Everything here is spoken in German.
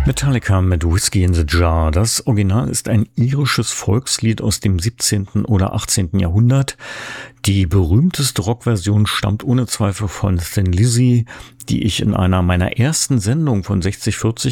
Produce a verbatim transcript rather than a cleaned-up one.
Metallica mit Whiskey in the Jar. Das Original ist ein irisches Volkslied aus dem siebzehnten oder achtzehnten Jahrhundert. Die berühmteste Rockversion stammt ohne Zweifel von Thin Lizzy, die ich in einer meiner ersten Sendungen von sechzig vierzig